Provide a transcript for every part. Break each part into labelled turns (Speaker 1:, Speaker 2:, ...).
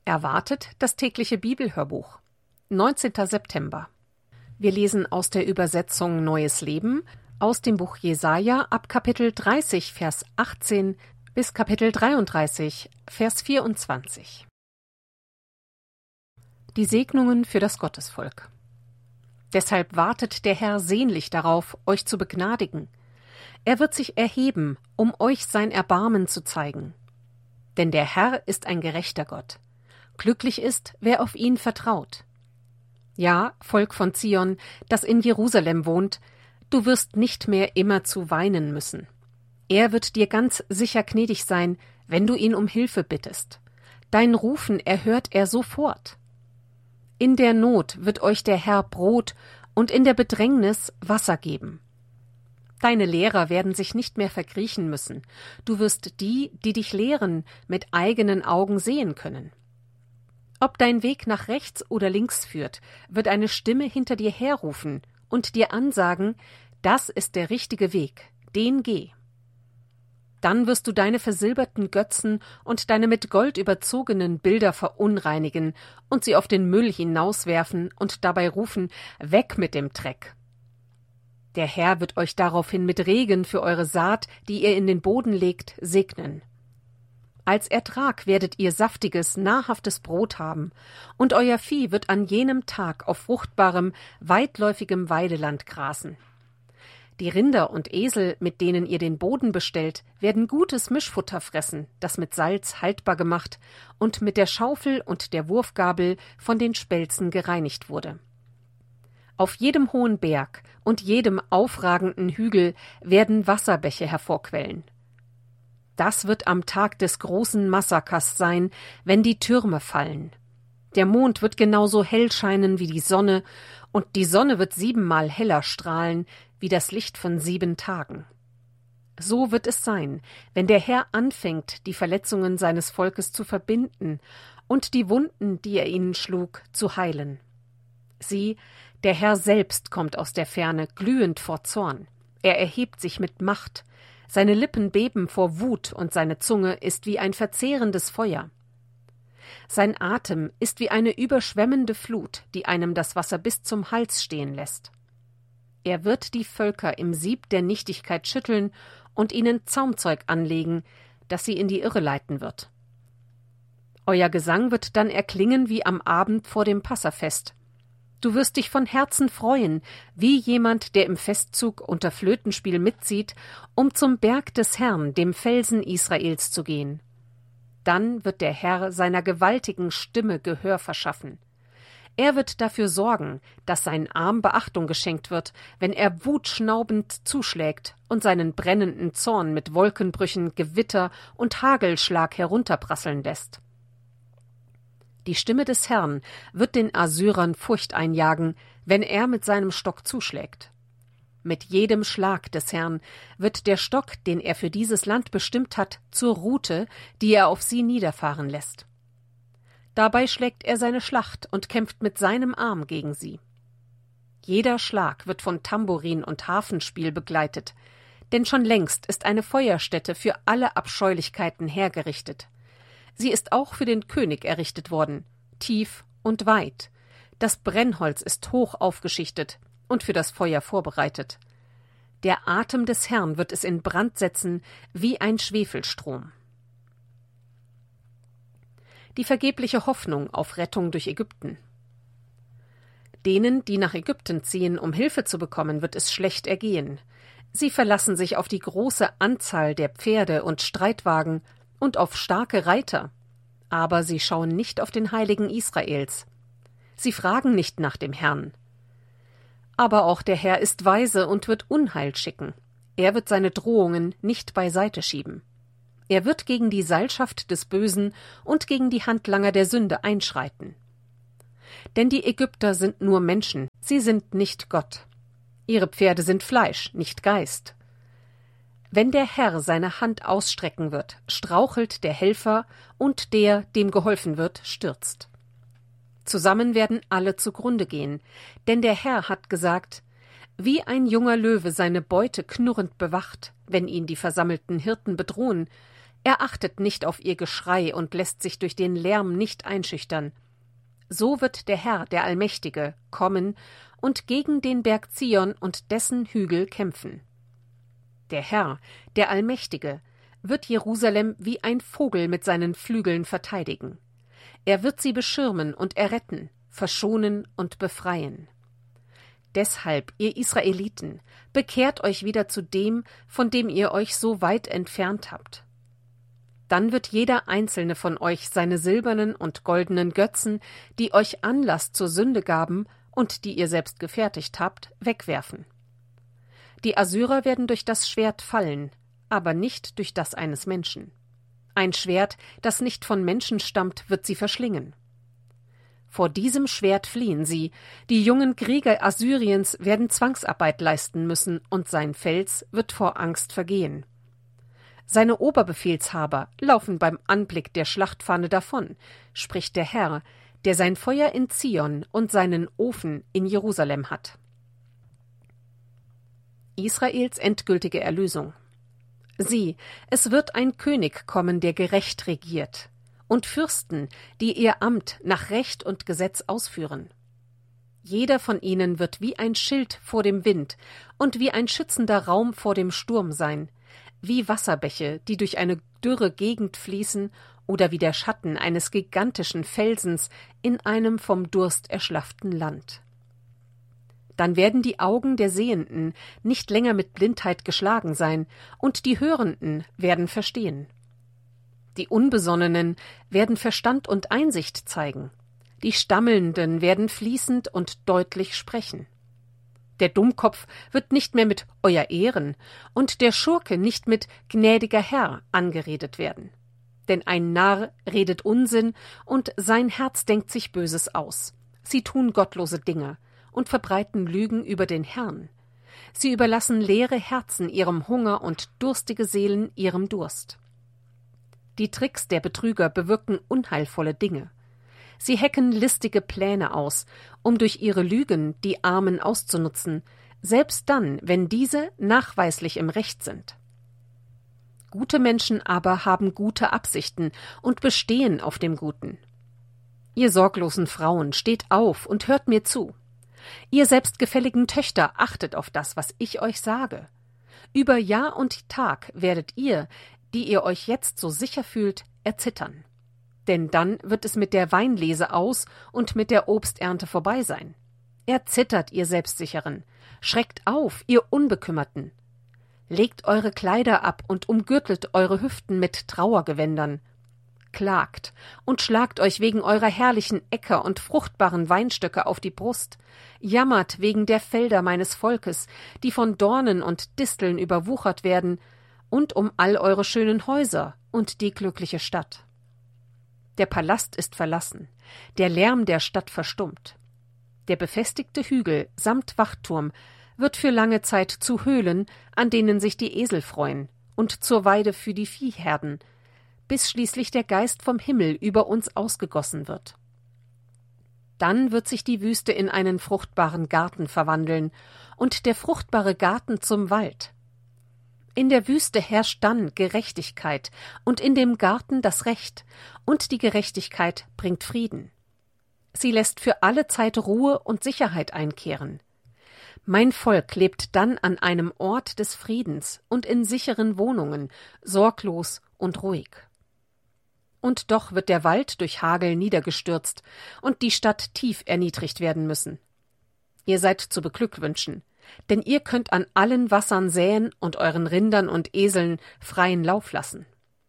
Speaker 1: Erwartet das tägliche Bibelhörbuch. 19. September. Wir lesen aus der Übersetzung Neues Leben aus dem Buch Jesaja ab Kapitel 30, Vers 18 bis Kapitel 33, Vers 24. Die Segnungen für das Gottesvolk. Deshalb wartet der Herr sehnlich darauf, euch zu begnadigen. Er wird sich erheben, um euch sein Erbarmen zu zeigen. Denn der Herr ist ein gerechter Gott. Glücklich ist, wer auf ihn vertraut. Ja, Volk von Zion, das in Jerusalem wohnt, du wirst nicht mehr immerzu weinen müssen. Er wird dir ganz sicher gnädig sein, wenn du ihn um Hilfe bittest. Dein Rufen erhört er sofort. In der Not wird euch der Herr Brot und in der Bedrängnis Wasser geben. Deine Lehrer werden sich nicht mehr verkriechen müssen. Du wirst die, die dich lehren, mit eigenen Augen sehen können. Ob dein Weg nach rechts oder links führt, wird eine Stimme hinter dir herrufen und dir ansagen, das ist der richtige Weg, den geh. Dann wirst du deine versilberten Götzen und deine mit Gold überzogenen Bilder verunreinigen und sie auf den Müll hinauswerfen und dabei rufen, weg mit dem Dreck. Der Herr wird euch daraufhin mit Regen für eure Saat, die ihr in den Boden legt, segnen. Als Ertrag werdet ihr saftiges, nahrhaftes Brot haben, und euer Vieh wird an jenem Tag auf fruchtbarem, weitläufigem Weideland grasen. Die Rinder und Esel, mit denen ihr den Boden bestellt, werden gutes Mischfutter fressen, das mit Salz haltbar gemacht und mit der Schaufel und der Wurfgabel von den Spelzen gereinigt wurde. Auf jedem hohen Berg und jedem aufragenden Hügel werden Wasserbäche hervorquellen. Das wird am Tag des großen Massakers sein, wenn die Türme fallen. Der Mond wird genauso hell scheinen wie die Sonne, und die Sonne wird 7-mal heller strahlen wie das Licht von 7 Tagen. So wird es sein, wenn der Herr anfängt, die Verletzungen seines Volkes zu verbinden und die Wunden, die er ihnen schlug, zu heilen. Sieh, der Herr selbst kommt aus der Ferne, glühend vor Zorn. Er erhebt sich mit Macht. Seine Lippen beben vor Wut und seine Zunge ist wie ein verzehrendes Feuer. Sein Atem ist wie eine überschwemmende Flut, die einem das Wasser bis zum Hals stehen lässt. Er wird die Völker im Sieb der Nichtigkeit schütteln und ihnen Zaumzeug anlegen, das sie in die Irre leiten wird. Euer Gesang wird dann erklingen wie am Abend vor dem Passafest. Du wirst dich von Herzen freuen, wie jemand, der im Festzug unter Flötenspiel mitzieht, um zum Berg des Herrn, dem Felsen Israels, zu gehen. Dann wird der Herr seiner gewaltigen Stimme Gehör verschaffen. Er wird dafür sorgen, dass sein Arm Beachtung geschenkt wird, wenn er wutschnaubend zuschlägt und seinen brennenden Zorn mit Wolkenbrüchen, Gewitter und Hagelschlag herunterprasseln lässt. Die Stimme des Herrn wird den Assyrern Furcht einjagen, wenn er mit seinem Stock zuschlägt. Mit jedem Schlag des Herrn wird der Stock, den er für dieses Land bestimmt hat, zur Rute, die er auf sie niederfahren lässt. Dabei schlägt er seine Schlacht und kämpft mit seinem Arm gegen sie. Jeder Schlag wird von Tambourin und Harfenspiel begleitet, denn schon längst ist eine Feuerstätte für alle Abscheulichkeiten hergerichtet. Sie ist auch für den König errichtet worden, tief und weit. Das Brennholz ist hoch aufgeschichtet und für das Feuer vorbereitet. Der Atem des Herrn wird es in Brand setzen wie ein Schwefelstrom. Die vergebliche Hoffnung auf Rettung durch Ägypten. Denen, die nach Ägypten ziehen, um Hilfe zu bekommen, wird es schlecht ergehen. Sie verlassen sich auf die große Anzahl der Pferde und Streitwagen und auf starke Reiter, aber sie schauen nicht auf den Heiligen Israels. Sie fragen nicht nach dem Herrn. Aber auch der Herr ist weise und wird Unheil schicken. Er wird seine Drohungen nicht beiseite schieben. Er wird gegen die Seilschaft des Bösen und gegen die Handlanger der Sünde einschreiten. Denn die Ägypter sind nur Menschen, sie sind nicht Gott. Ihre Pferde sind Fleisch, nicht Geist. Wenn der Herr seine Hand ausstrecken wird, strauchelt der Helfer und der, dem geholfen wird, stürzt. Zusammen werden alle zugrunde gehen, denn der Herr hat gesagt, wie ein junger Löwe seine Beute knurrend bewacht, wenn ihn die versammelten Hirten bedrohen, Er achtet nicht auf ihr Geschrei und lässt sich durch den Lärm nicht einschüchtern. So wird der Herr, der Allmächtige, kommen und gegen den Berg Zion und dessen Hügel kämpfen. Der Herr, der Allmächtige, wird Jerusalem wie ein Vogel mit seinen Flügeln verteidigen. Er wird sie beschirmen und erretten, verschonen und befreien. Deshalb, ihr Israeliten, bekehrt euch wieder zu dem, von dem ihr euch so weit entfernt habt. Dann wird jeder einzelne von euch seine silbernen und goldenen Götzen, die euch Anlass zur Sünde gaben und die ihr selbst gefertigt habt, wegwerfen. Die Assyrer werden durch das Schwert fallen, aber nicht durch das eines Menschen. Ein Schwert, das nicht von Menschen stammt, wird sie verschlingen. Vor diesem Schwert fliehen sie, die jungen Krieger Assyriens werden Zwangsarbeit leisten müssen, und sein Fels wird vor Angst vergehen. Seine Oberbefehlshaber laufen beim Anblick der Schlachtfahne davon, spricht der Herr, der sein Feuer in Zion und seinen Ofen in Jerusalem hat. Israels endgültige Erlösung. Sieh, es wird ein König kommen, der gerecht regiert, und Fürsten, die ihr Amt nach Recht und Gesetz ausführen. Jeder von ihnen wird wie ein Schild vor dem Wind und wie ein schützender Raum vor dem Sturm sein, wie Wasserbäche, die durch eine dürre Gegend fließen, oder wie der Schatten eines gigantischen Felsens in einem vom Durst erschlafften Land. Dann werden die Augen der Sehenden nicht länger mit Blindheit geschlagen sein, und die Hörenden werden verstehen. Die Unbesonnenen werden Verstand und Einsicht zeigen, die Stammelnden werden fließend und deutlich sprechen. Der Dummkopf wird nicht mehr mit Euer Ehren und der Schurke nicht mit gnädiger Herr angeredet werden. Denn ein Narr redet Unsinn und sein Herz denkt sich Böses aus. Sie tun gottlose Dinge und verbreiten Lügen über den Herrn. Sie überlassen leere Herzen ihrem Hunger und durstige Seelen ihrem Durst. Die Tricks der Betrüger bewirken unheilvolle Dinge. Sie hecken listige Pläne aus, um durch ihre Lügen die Armen auszunutzen, selbst dann, wenn diese nachweislich im Recht sind. Gute Menschen aber haben gute Absichten und bestehen auf dem Guten. Ihr sorglosen Frauen, steht auf und hört mir zu. Ihr selbstgefälligen Töchter, achtet auf das, was ich euch sage. Über Jahr und Tag werdet ihr, die ihr euch jetzt so sicher fühlt, erzittern. Denn dann wird es mit der Weinlese aus und mit der Obsternte vorbei sein. Erzittert, ihr Selbstsicheren, schreckt auf, ihr Unbekümmerten. Legt eure Kleider ab und umgürtelt eure Hüften mit Trauergewändern. Klagt und schlagt euch wegen eurer herrlichen Äcker und fruchtbaren Weinstöcke auf die Brust, jammert wegen der Felder meines Volkes, die von Dornen und Disteln überwuchert werden, und um all eure schönen Häuser und die glückliche Stadt. Der Palast ist verlassen, der Lärm der Stadt verstummt. Der befestigte Hügel samt Wachturm wird für lange Zeit zu Höhlen, an denen sich die Esel freuen, und zur Weide für die Viehherden, bis schließlich der Geist vom Himmel über uns ausgegossen wird. Dann wird sich die Wüste in einen fruchtbaren Garten verwandeln und der fruchtbare Garten zum Wald. In der Wüste herrscht dann Gerechtigkeit und in dem Garten das Recht, und die Gerechtigkeit bringt Frieden. Sie lässt für alle Zeit Ruhe und Sicherheit einkehren. Mein Volk lebt dann an einem Ort des Friedens und in sicheren Wohnungen, sorglos und ruhig. Und doch wird der Wald durch Hagel niedergestürzt und die Stadt tief erniedrigt werden müssen. Ihr seid zu beglückwünschen, denn ihr könnt an allen Wassern säen und euren Rindern und Eseln freien Lauf lassen.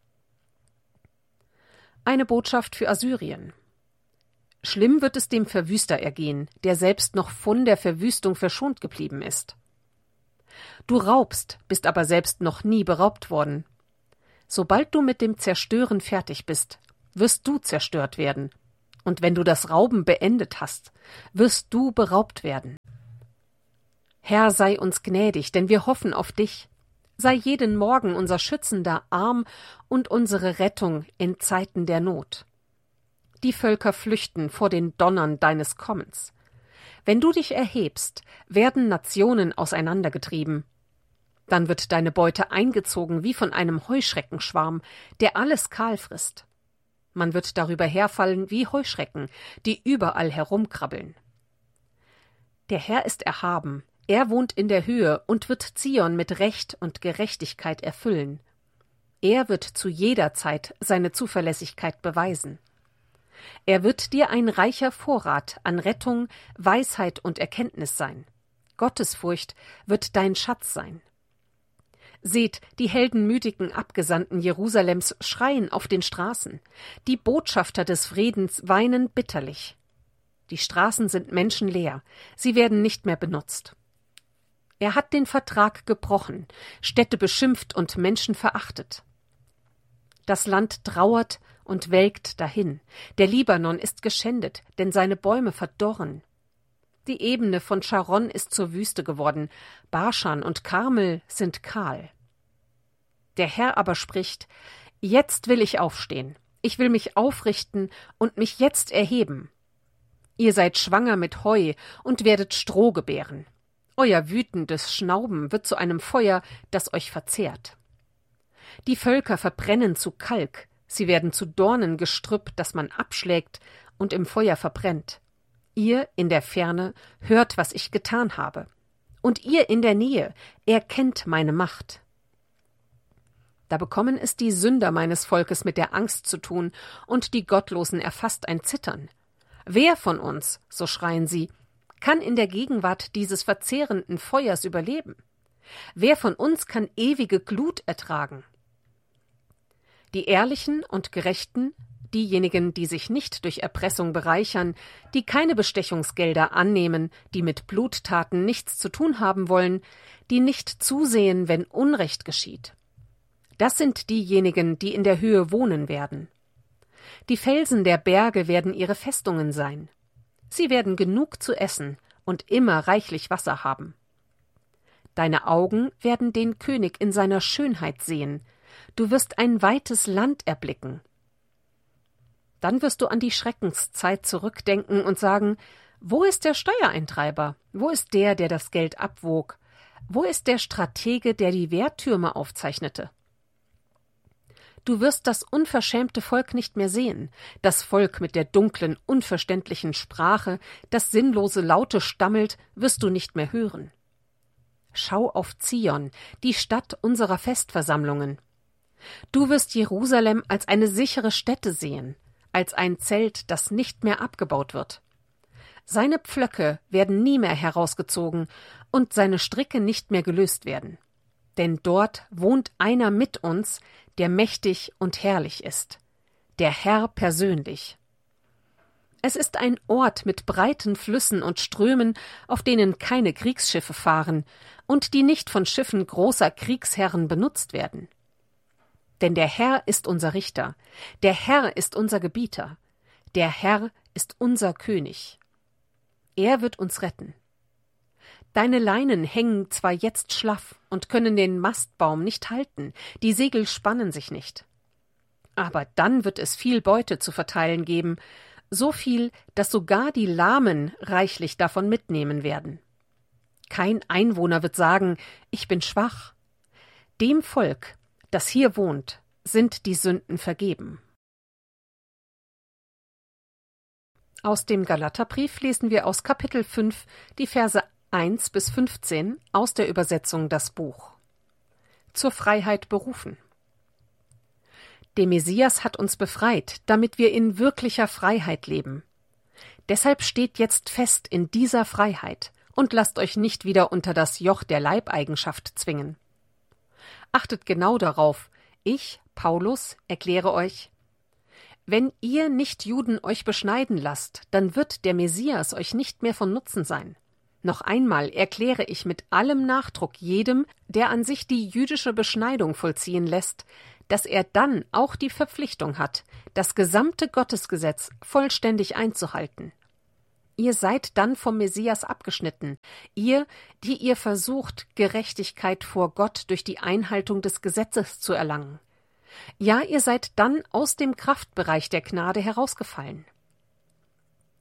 Speaker 1: Eine Botschaft für Assyrien. Schlimm wird es dem Verwüster ergehen, der selbst noch von der Verwüstung verschont geblieben ist. Du raubst, bist aber selbst noch nie beraubt worden. Sobald du mit dem Zerstören fertig bist, wirst du zerstört werden. Und wenn du das Rauben beendet hast, wirst du beraubt werden. Herr, sei uns gnädig, denn wir hoffen auf dich. Sei jeden Morgen unser schützender Arm und unsere Rettung in Zeiten der Not. Die Völker flüchten vor den Donnern deines Kommens. Wenn du dich erhebst, werden Nationen auseinandergetrieben. Dann wird deine Beute eingezogen wie von einem Heuschreckenschwarm, der alles kahl frisst. Man wird darüber herfallen wie Heuschrecken, die überall herumkrabbeln. Der Herr ist erhaben, er wohnt in der Höhe und wird Zion mit Recht und Gerechtigkeit erfüllen. Er wird zu jeder Zeit seine Zuverlässigkeit beweisen. Er wird dir ein reicher Vorrat an Rettung, Weisheit und Erkenntnis sein. Gottesfurcht wird dein Schatz sein. Seht, die heldenmütigen Abgesandten Jerusalems schreien auf den Straßen. Die Botschafter des Friedens weinen bitterlich. Die Straßen sind menschenleer, sie werden nicht mehr benutzt. Er hat den Vertrag gebrochen, Städte beschimpft und Menschen verachtet. Das Land trauert und welkt dahin. Der Libanon ist geschändet, denn seine Bäume verdorren. Die Ebene von Scharon ist zur Wüste geworden, Baschan und Karmel sind kahl. Der Herr aber spricht: Jetzt will ich aufstehen, ich will mich aufrichten und mich jetzt erheben. Ihr seid schwanger mit Heu und werdet Stroh gebären. Euer wütendes Schnauben wird zu einem Feuer, das euch verzehrt. Die Völker verbrennen zu Kalk, sie werden zu Dornengestrüpp, das man abschlägt und im Feuer verbrennt. Ihr in der Ferne hört, was ich getan habe. Und ihr in der Nähe erkennt meine Macht. Da bekommen es die Sünder meines Volkes mit der Angst zu tun, und die Gottlosen erfasst ein Zittern. Wer von uns, so schreien sie, kann in der Gegenwart dieses verzehrenden Feuers überleben? Wer von uns kann ewige Glut ertragen? Die Ehrlichen und Gerechten, diejenigen, die sich nicht durch Erpressung bereichern, die keine Bestechungsgelder annehmen, die mit Bluttaten nichts zu tun haben wollen, die nicht zusehen, wenn Unrecht geschieht. Das sind diejenigen, die in der Höhe wohnen werden. Die Felsen der Berge werden ihre Festungen sein. Sie werden genug zu essen und immer reichlich Wasser haben. Deine Augen werden den König in seiner Schönheit sehen. Du wirst ein weites Land erblicken. Dann wirst du an die Schreckenszeit zurückdenken und sagen: Wo ist der Steuereintreiber? Wo ist der, der das Geld abwog? Wo ist der Stratege, der die Wehrtürme aufzeichnete? Du wirst das unverschämte Volk nicht mehr sehen, das Volk mit der dunklen, unverständlichen Sprache, das sinnlose Laute stammelt, wirst du nicht mehr hören. Schau auf Zion, die Stadt unserer Festversammlungen. Du wirst Jerusalem als eine sichere Stätte sehen, als ein Zelt, das nicht mehr abgebaut wird. Seine Pflöcke werden nie mehr herausgezogen und seine Stricke nicht mehr gelöst werden. Denn dort wohnt einer mit uns, der mächtig und herrlich ist, der Herr persönlich. Es ist ein Ort mit breiten Flüssen und Strömen, auf denen keine Kriegsschiffe fahren und die nicht von Schiffen großer Kriegsherren benutzt werden. Denn der Herr ist unser Richter, der Herr ist unser Gebieter, der Herr ist unser König. Er wird uns retten. Deine Leinen hängen zwar jetzt schlaff und können den Mastbaum nicht halten, die Segel spannen sich nicht. Aber dann wird es viel Beute zu verteilen geben, so viel, dass sogar die Lahmen reichlich davon mitnehmen werden. Kein Einwohner wird sagen: Ich bin schwach. Dem Volk, das hier wohnt, sind die Sünden vergeben. Aus dem Galaterbrief lesen wir aus Kapitel 5 die Verse 1 bis 15 aus der Übersetzung Das Buch. Zur Freiheit berufen. Der Messias hat uns befreit, damit wir in wirklicher Freiheit leben. Deshalb steht jetzt fest in dieser Freiheit und lasst euch nicht wieder unter das Joch der Leibeigenschaft zwingen. Achtet genau darauf, ich, Paulus, erkläre euch: Wenn ihr Nichtjuden euch beschneiden lasst, dann wird der Messias euch nicht mehr von Nutzen sein. Noch einmal erkläre ich mit allem Nachdruck jedem, der an sich die jüdische Beschneidung vollziehen lässt, dass er dann auch die Verpflichtung hat, das gesamte Gottesgesetz vollständig einzuhalten. Ihr seid dann vom Messias abgeschnitten, ihr, die ihr versucht, Gerechtigkeit vor Gott durch die Einhaltung des Gesetzes zu erlangen. Ja, ihr seid dann aus dem Kraftbereich der Gnade herausgefallen.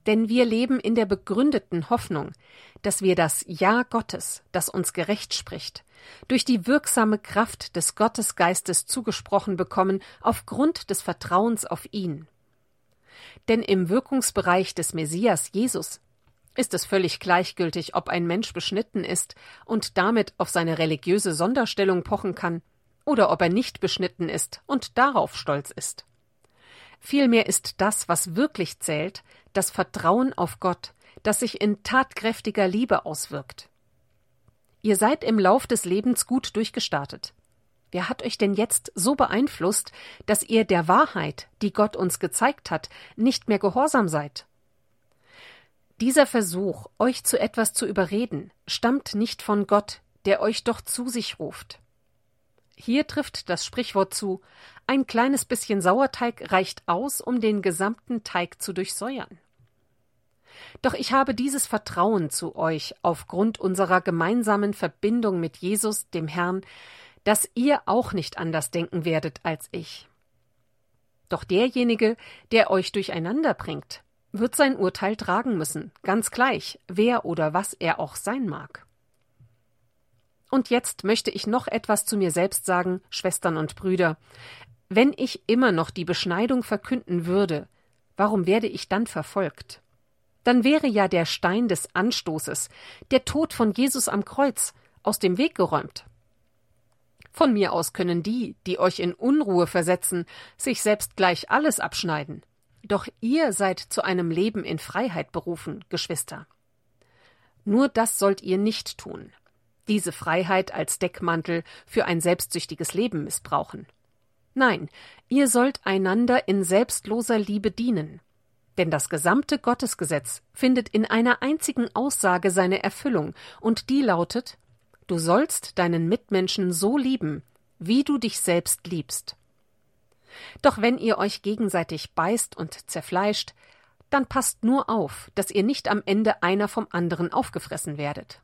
Speaker 1: Denn wir leben in der begründeten Hoffnung, dass wir das Ja Gottes, das uns gerecht spricht, durch die wirksame Kraft des Gottesgeistes zugesprochen bekommen, aufgrund des Vertrauens auf ihn. Denn im Wirkungsbereich des Messias Jesus ist es völlig gleichgültig, ob ein Mensch beschnitten ist und damit auf seine religiöse Sonderstellung pochen kann, oder ob er nicht beschnitten ist und darauf stolz ist. Vielmehr ist das, was wirklich zählt, das Vertrauen auf Gott, das sich in tatkräftiger Liebe auswirkt. Ihr seid im Lauf des Lebens gut durchgestartet. Wer hat euch denn jetzt so beeinflusst, dass ihr der Wahrheit, die Gott uns gezeigt hat, nicht mehr gehorsam seid? Dieser Versuch, euch zu etwas zu überreden, stammt nicht von Gott, der euch doch zu sich ruft. Hier trifft das Sprichwort zu: Ein kleines bisschen Sauerteig reicht aus, um den gesamten Teig zu durchsäuern. Doch ich habe dieses Vertrauen zu euch aufgrund unserer gemeinsamen Verbindung mit Jesus, dem Herrn, dass ihr auch nicht anders denken werdet als ich. Doch derjenige, der euch durcheinander bringt, wird sein Urteil tragen müssen, ganz gleich, wer oder was er auch sein mag. Und jetzt möchte ich noch etwas zu mir selbst sagen, Schwestern und Brüder. Wenn ich immer noch die Beschneidung verkünden würde, warum werde ich dann verfolgt? Dann wäre ja der Stein des Anstoßes, der Tod von Jesus am Kreuz, aus dem Weg geräumt. Von mir aus können die, die euch in Unruhe versetzen, sich selbst gleich alles abschneiden. Doch ihr seid zu einem Leben in Freiheit berufen, Geschwister. Nur das sollt ihr nicht tun. Diese Freiheit als Deckmantel für ein selbstsüchtiges Leben missbrauchen. Nein, ihr sollt einander in selbstloser Liebe dienen. Denn das gesamte Gottesgesetz findet in einer einzigen Aussage seine Erfüllung, und die lautet: Du sollst deinen Mitmenschen so lieben, wie du dich selbst liebst. Doch wenn ihr euch gegenseitig beißt und zerfleischt, dann passt nur auf, dass ihr nicht am Ende einer vom anderen aufgefressen werdet.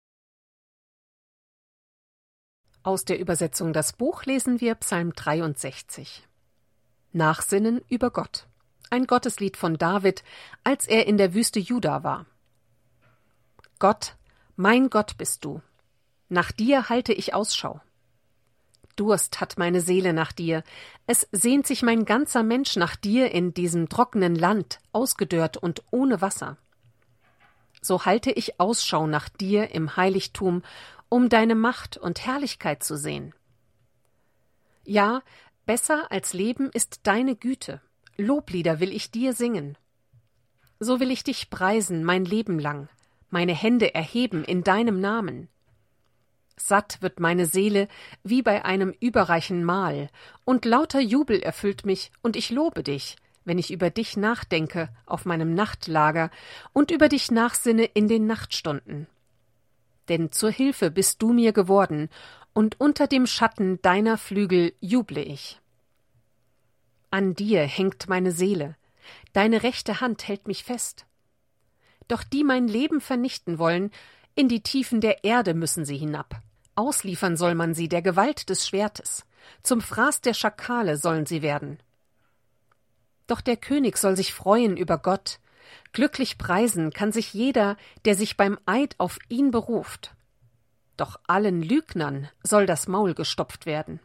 Speaker 1: Aus der Übersetzung Das Buch lesen wir Psalm 63. Nachsinnen über Gott. Ein Gotteslied von David, als er in der Wüste Juda war. Gott, mein Gott bist du. Nach dir halte ich Ausschau. Durst hat meine Seele nach dir. Es sehnt sich mein ganzer Mensch nach dir in diesem trockenen Land, ausgedörrt und ohne Wasser. So halte ich Ausschau nach dir im Heiligtum, um deine Macht und Herrlichkeit zu sehen. Ja, besser als Leben ist deine Güte. Loblieder will ich dir singen. So will ich dich preisen mein Leben lang, meine Hände erheben in deinem Namen. Satt wird meine Seele wie bei einem überreichen Mahl, und lauter Jubel erfüllt mich, und ich lobe dich, wenn ich über dich nachdenke auf meinem Nachtlager und über dich nachsinne in den Nachtstunden. Denn zur Hilfe bist du mir geworden, und unter dem Schatten deiner Flügel juble ich. An dir hängt meine Seele, deine rechte Hand hält mich fest. Doch die mein Leben vernichten wollen, in die Tiefen der Erde müssen sie hinab. Ausliefern soll man sie der Gewalt des Schwertes, zum Fraß der Schakale sollen sie werden. Doch der König soll sich freuen über Gott, glücklich preisen kann sich jeder, der sich beim Eid auf ihn beruft. Doch allen Lügnern soll das Maul gestopft werden.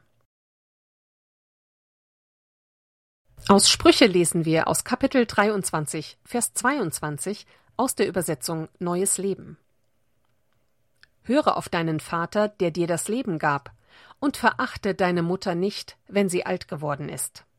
Speaker 1: Aus Sprüche lesen wir aus Kapitel 23, Vers 22 aus der Übersetzung Neues Leben. Höre auf deinen Vater, der dir das Leben gab, und verachte deine Mutter nicht, wenn sie alt geworden ist.